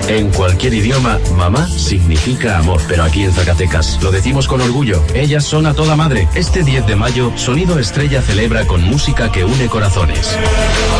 En cualquier idioma, mamá significa amor. Pero aquí en Zacatecas lo decimos con orgullo. Ellas son a toda madre. Este 10 de mayo, Sonido Estrella celebra con música que une corazones.